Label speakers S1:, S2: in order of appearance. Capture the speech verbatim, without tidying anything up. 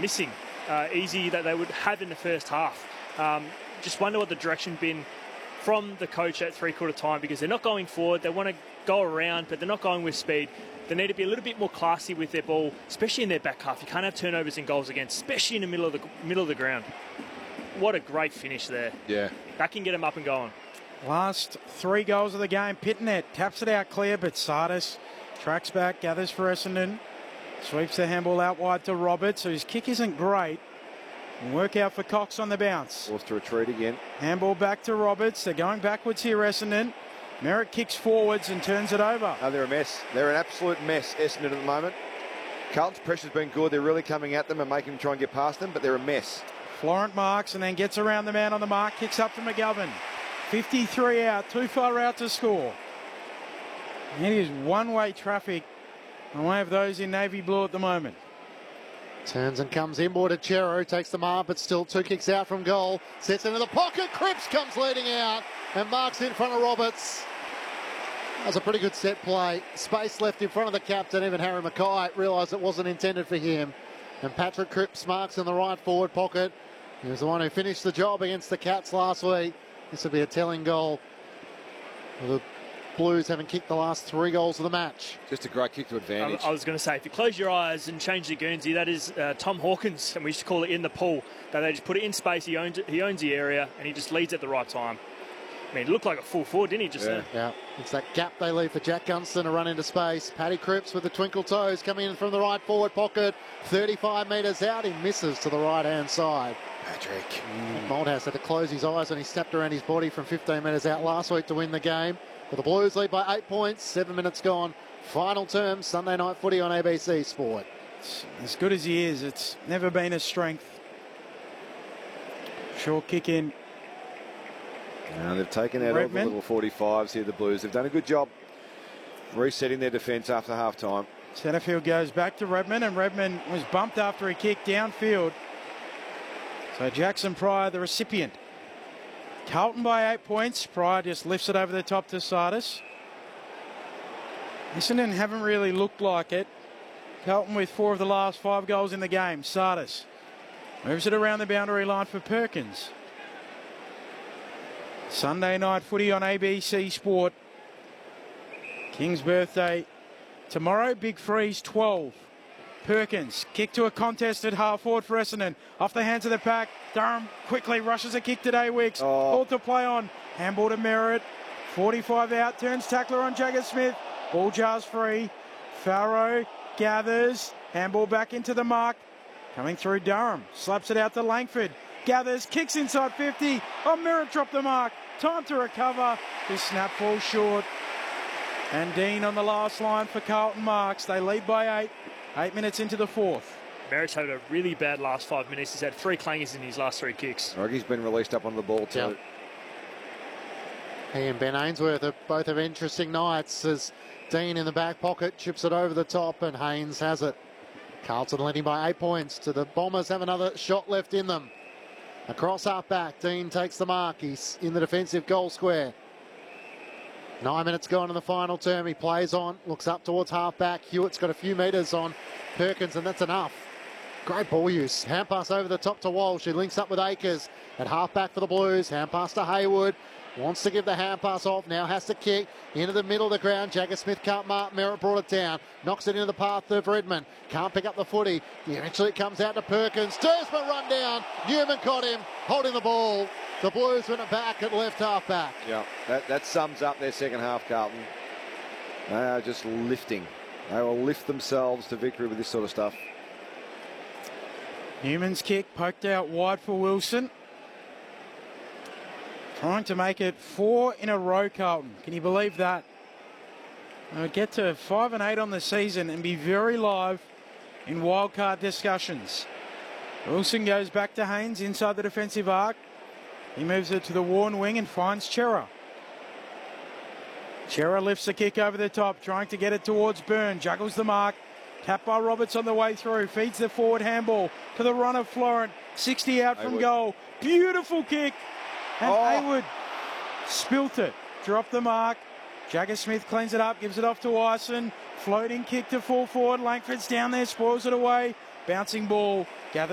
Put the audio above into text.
S1: missing uh, easy that they would have in the first half. Um, just wonder what the direction been from the coach at three-quarter time, because they're not going forward. They want to go around, but they're not going with speed. They need to be a little bit more classy with their ball, especially in their back half. You can't have turnovers and goals against, especially in the middle of the middle of the ground. What a great finish there.
S2: Yeah.
S1: That can get them up and going.
S3: Last three goals of the game. Pitnet taps it out clear, but Sardis tracks back, gathers for Essendon. Sweeps the handball out wide to Roberts, whose kick isn't great. Work out for Cox on the bounce.
S2: Forced to retreat again.
S3: Handball back to Roberts. They're going backwards here, Essendon. Merritt kicks forwards and turns it over.
S2: Oh, they're a mess. They're an absolute mess, Essendon, at the moment. Carlton's pressure's been good. They're really coming at them and making them try and get past them, but they're a mess.
S3: Florent marks and then gets around the man on the mark. Kicks up to McGovern. fifty-three out. Too far out to score. It is one-way traffic on one of those in navy blue at the moment.
S4: Turns and comes inboard to Chero, takes the mark, but still two kicks out from goal. Sets into the pocket, Cripps comes leading out and marks in front of Roberts. That was a pretty good set play. Space left in front of the captain, even Harry Mackay realised it wasn't intended for him. And Patrick Cripps marks in the right forward pocket. He was the one who finished the job against the Cats last week. This will be a telling goal. The Blues haven't kicked the last three goals of the match.
S2: Just a great kick to advantage.
S1: I, I was going to say, if you close your eyes and change the Guernsey, that is uh, Tom Hawkins, and we used to call it in the pool. That they just put it in space. He owns it, he owns the area, and he just leads at the right time. I mean, it looked like a full forward, didn't he? Just
S2: yeah.
S1: there.
S4: Yeah, it's that gap they leave for Jack Gunston to run into space. Paddy Cripps with the twinkle toes coming in from the right forward pocket. thirty-five metres out, he misses to the right-hand side.
S2: Patrick.
S4: Mm. Malthouse had to close his eyes and he snapped around his body from fifteen metres out last week to win the game. But the Blues lead by eight points, seven minutes gone. Final term, Sunday night footy on A B C Sport.
S3: As good as he is, it's never been a strength. Short kick in.
S2: Now they've taken out all the little forty-fives here, the Blues. They've done a good job resetting their defence after half-time.
S3: Centrefield goes back to Redmond, and Redmond was bumped after he kicked downfield. So Jackson Pryor, the recipient. Carlton by eight points. Pryor just lifts it over the top to Sardis. Essendon haven't really looked like it. Carlton with four of the last five goals in the game. Sardis moves it around the boundary line for Perkins. Sunday night footy on A B C Sport. King's birthday tomorrow. Big Freeze twelve. Perkins, kick to a contest at half forward for Essendon. Off the hands of the pack. Durham quickly rushes a kick today, Wicks.
S2: Oh.
S3: Ball to play on. Handball to Merritt. forty-five out, turns tackler on Jagger Smith. Ball jars free. Farrow gathers. Handball back into the mark. Coming through Durham. Slaps it out to Langford. Gathers, kicks inside fifty. Oh, Merritt dropped the mark. Time to recover. His snap falls short. And Dean on the last line for Carlton marks. They lead by eight. Eight minutes into the fourth.
S1: Merritt's had a really bad last five minutes. He's had three clangers in his last three kicks.
S2: Ruggy's been released up on the ball too.
S4: Yep. He and Ben Ainsworth are both have interesting nights as Dean in the back pocket chips it over the top and Haynes has it. Carlton leading by eight points to the Bombers have another shot left in them. Across half back, Dean takes the mark. He's in the defensive goal square. Nine minutes gone in the final term. He plays on, looks up towards half back. Hewitt's got a few metres on Perkins, and that's enough. Great ball use. Hand pass over the top to Walsh. He links up with Akers at half back for the Blues. Hand pass to Hayward. Wants to give the hand pass off. Now has to kick into the middle of the ground. Jagger Smith can't mark. Merritt brought it down. Knocks it into the path of Redmond. Can't pick up the footy. Eventually it comes out to Perkins. Dursman run down. Newman caught him. Holding the ball. The Blues win it back at left half back.
S2: Yeah, that, that sums up their second half, Carlton. They are just lifting. They will lift themselves to victory with this sort of stuff.
S3: Newman's kick poked out wide for Wilson. Trying to make it four in a row, Carlton. Can you believe that? They'll get to five and eight on the season and be very live in wildcard discussions. Wilson goes back to Haynes inside the defensive arc. He moves it to the worn wing and finds Chera. Chera lifts the kick over the top, trying to get it towards Byrne. Juggles the mark. Tapped by Roberts on the way through. Feeds the forward handball to the run of Florent. sixty out from
S2: Haywood.
S3: goal. Beautiful kick. And
S2: Oh.
S3: Haywood spilt it. Dropped the mark. Jagger Smith cleans it up, gives it off to Ison. Floating kick to full forward. Langford's down there, spoils it away. Bouncing ball